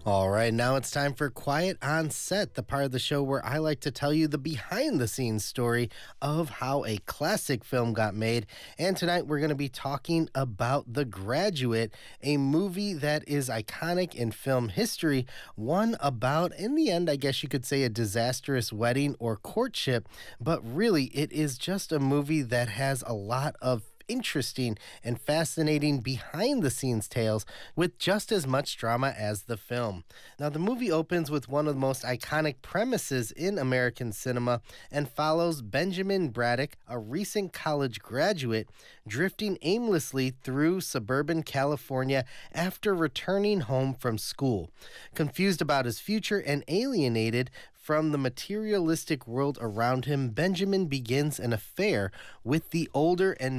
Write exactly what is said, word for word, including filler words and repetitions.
All right, now it's time for Quiet on Set, the part of the show where I like to tell you the behind the scenes story of how a classic film got made. And tonight we're going to be talking about The Graduate, a movie that is iconic in film history, one about, in the end, I guess you could say a disastrous wedding or courtship, but really it is just a movie that has a lot of interesting and fascinating behind the scenes tales with just as much drama as the film. Now, the movie opens with one of the most iconic premises in American cinema and follows Benjamin Braddock, a recent college graduate, drifting aimlessly through suburban California after returning home from school. Confused about his future and alienated from the materialistic world around him, Benjamin begins an affair with the older and